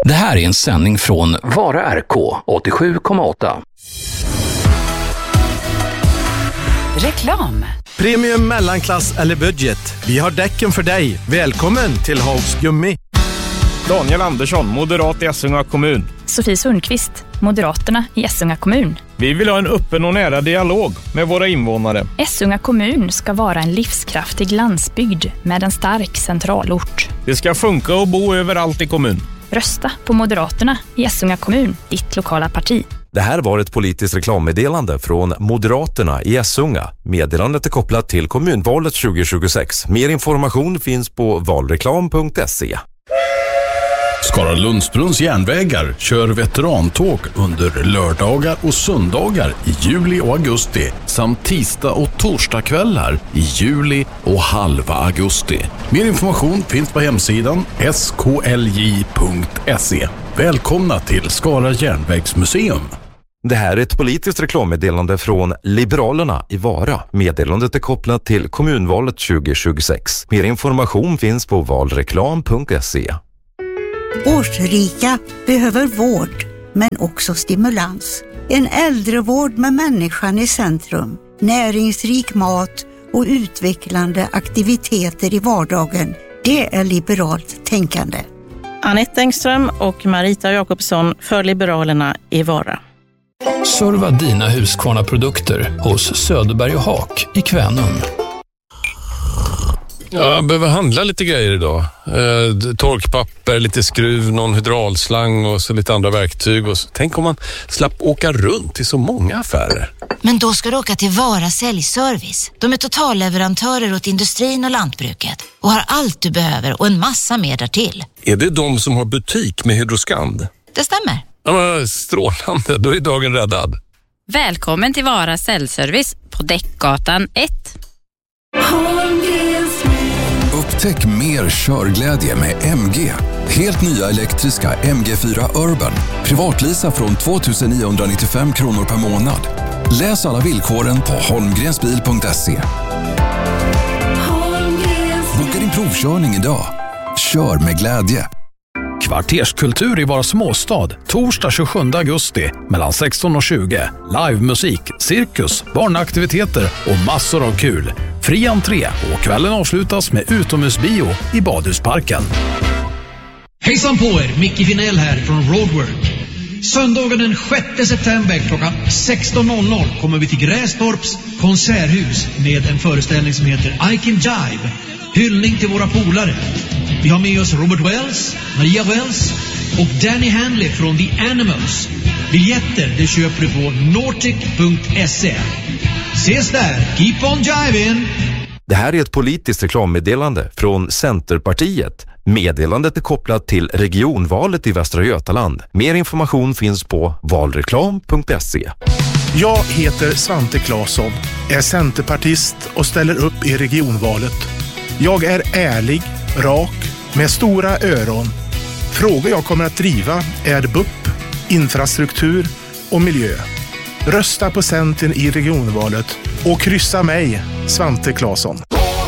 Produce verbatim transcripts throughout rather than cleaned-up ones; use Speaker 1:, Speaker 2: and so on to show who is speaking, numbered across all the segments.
Speaker 1: Det här är en sändning från Vara R K åttiosju komma åtta.
Speaker 2: Reklam.
Speaker 3: Premium, mellanklass eller budget. Vi har däcken för dig. Välkommen till Haugs Gummi.
Speaker 4: Daniel Andersson, moderat i Essunga kommun.
Speaker 5: Sofie Sundqvist, Moderaterna i Essunga kommun.
Speaker 4: Vi vill ha en öppen och nära dialog med våra invånare.
Speaker 5: Essunga kommun ska vara en livskraftig landsbygd med en stark centralort.
Speaker 4: Det ska funka och bo överallt i kommun.
Speaker 5: Rösta på Moderaterna i Essunga kommun, ditt lokala parti.
Speaker 6: Det här var ett politiskt reklammeddelande från Moderaterna i Essunga. Meddelandet är kopplat till kommunvalet tjugo tjugosex. Mer information finns på valreklam punkt se.
Speaker 7: Skara Lundsbrunns järnvägar kör veterantåg under lördagar och söndagar i juli och augusti samt tisdag och torsdagskvällar i juli och halva augusti. Mer information finns på hemsidan s k l j punkt se. Välkomna till Skara järnvägsmuseum.
Speaker 6: Det här är ett politiskt reklammeddelande från Liberalerna i Vara. Meddelandet är kopplat till kommunvalet tjugo tjugosex. Mer information finns på valreklam punkt se.
Speaker 8: Årsrika behöver vård, men också stimulans. En äldrevård med människan i centrum, näringsrik mat och utvecklande aktiviteter i vardagen. Det är liberalt tänkande.
Speaker 9: Anette Engström och Marita Jakobsson för Liberalerna i Vara.
Speaker 1: Serva dina Husqvarna-produkter hos Söderberg och Haak i Kvänum.
Speaker 10: Ja, jag behöver handla lite grejer idag. Eh, torkpapper, lite skruv, någon hydraulslang och så lite andra verktyg. Och så. Tänk om man slapp åka runt till så många affärer.
Speaker 11: Men då ska du åka till Vara säljservice. De är totalleverantörer åt industrin och lantbruket och har allt du behöver och en massa mer därtill.
Speaker 10: Är det de som har butik med Hydroskand?
Speaker 11: Det stämmer.
Speaker 10: Ja, men strålande, då är dagen räddad.
Speaker 12: Välkommen till Vara säljservice på Däckgatan ett.
Speaker 13: Upptäck mer körglädje med M G. Helt nya elektriska M G fyra Urban. Privatlisa från tvåtusen niohundranittiofem kronor per månad. Läs alla villkoren på holmgrensbil punkt se. Boka din provkörning idag. Kör med glädje.
Speaker 1: Kvarterskultur i vår småstad. Torsdag tjugosjunde augusti mellan sexton och tjugo. Livemusik, cirkus, barnaktiviteter och massor av kul. Fri entré och kvällen avslutas med utomhusbio i Badhusparken.
Speaker 14: Hejsan på er, Micke Vinell här från Roadwork. Söndagen den sjätte september klockan sexton noll noll kommer vi till Grästorps konserthus med en föreställning som heter I Can Jive. Hyllning till våra polare. Vi har med oss Robert Wells, Maria Wells och Danny Hanley från The Animals. Biljetter det köper du på nortic punkt se. Ses där, keep on jiving!
Speaker 6: Det här är ett politiskt reklammeddelande från Centerpartiet. Meddelandet är kopplat till regionvalet i Västra Götaland. Mer information finns på valreklam punkt se.
Speaker 15: Jag heter Svante Claesson, är centerpartist och ställer upp i regionvalet. Jag är ärlig, rak, med stora öron. Frågor jag kommer att driva är B U P, infrastruktur och miljö. Rösta på Centern i regionvalet och kryssa mig, Svante Claesson.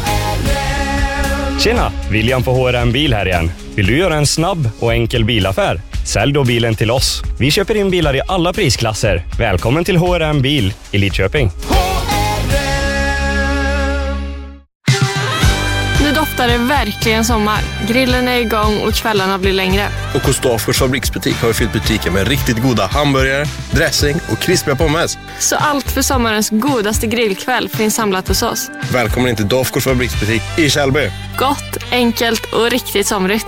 Speaker 16: Tjena, William på H R M Bil här igen. Vill du göra en snabb och enkel bilaffär? Sälj då bilen till oss. Vi köper in bilar i alla prisklasser. Välkommen till H R M Bil i Lidköping.
Speaker 17: Nu doftar det verkligen sommar. Grillen är igång och kvällarna blir längre.
Speaker 18: Och hos Dafgårds fabriksbutik har vi fyllt butiken med riktigt goda hamburgare, dressing och krispiga pommes.
Speaker 17: Så allt för sommarens godaste grillkväll finns samlat hos oss.
Speaker 18: Välkommen till Dafgårds fabriksbutik i Kjellby.
Speaker 17: Gott, enkelt och riktigt somrigt.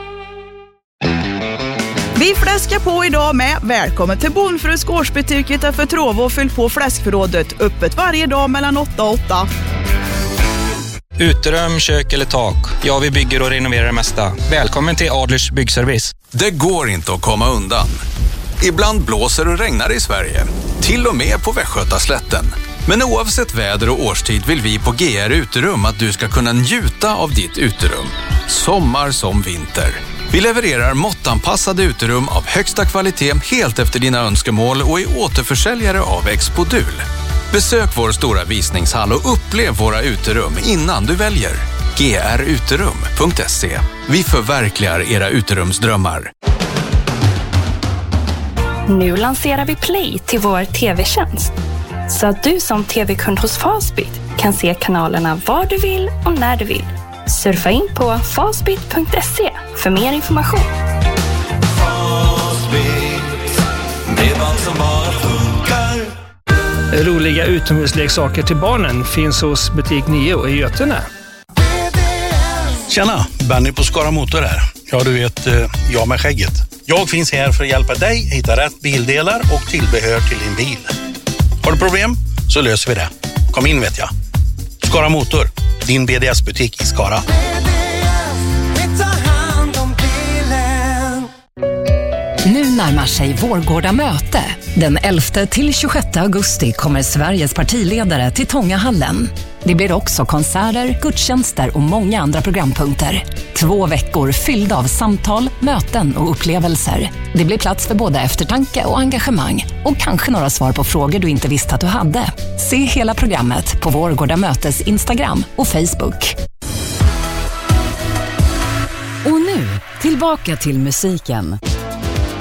Speaker 19: Vi fläskar på idag med välkommen till Bonfrus gårdsbutik utanför Tråva och fyll på fläskförrådet. Öppet varje dag mellan åtta och åtta.
Speaker 20: Uterum, kök eller tak. Ja, vi bygger och renoverar det mesta. Välkommen till Adlers byggservice.
Speaker 21: Det går inte att komma undan. Ibland blåser och regnar i Sverige. Till och med på Västgötaslätten. Men oavsett väder och årstid vill vi på G R Uterum att du ska kunna njuta av ditt uterum. Sommar som vinter. Vi levererar måttanpassade uterum av högsta kvalitet helt efter dina önskemål och är återförsäljare av Expodul. Besök vår stora visningshall och upplev våra uterum innan du väljer. g r uterum punkt se. Vi förverkligar era uterumsdrömmar.
Speaker 2: Nu lanserar vi Play till vår tv-tjänst. Så att du som tv-kund hos Fastbit kan se kanalerna var du vill och när du vill. Surfa in på fastbit punkt se för mer information.
Speaker 22: Fastbit, bredband som bara funkar.
Speaker 23: Roliga utomhusleksaker till barnen finns hos butik nio i Götene.
Speaker 24: Tjena, Benny på Skara Motor här. Ja, du vet, jag med skägget. Jag finns här för att hjälpa dig hitta rätt bildelar och tillbehör till din bil. Har du problem så löser vi det. Kom in vet jag. Skara Motor, din B D S-butik i Skara.
Speaker 25: Nu närmar sig Vårgårda möte. Den elfte till tjugosjätte augusti kommer Sveriges partiledare till Tångahallen. Det blir också konserter, gudstjänster och många andra programpunkter. Två veckor fyllda av samtal, möten och upplevelser. Det blir plats för både eftertanke och engagemang. Och kanske några svar på frågor du inte visste att du hade. Se hela programmet på Vårgårda mötes Instagram och Facebook.
Speaker 26: Och nu, tillbaka till musiken.